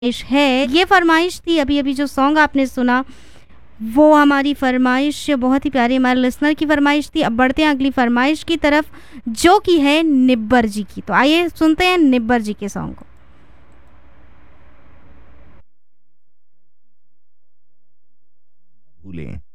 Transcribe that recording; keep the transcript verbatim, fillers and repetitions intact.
फरमाइश है। ये फरमाइश थी अभी-अभी जो सॉन्ग आपने सुना, वो हमारी फरमाइश बहुत ही प्यारी हमारे लिसनर की फरमाइश थी। अब बढ़ते हैं अगली फरमाइश की तरफ जो कि है निब्बर जी की। तो आइए सुनते हैं निब्बर जी के सॉन्ग को। भूलें।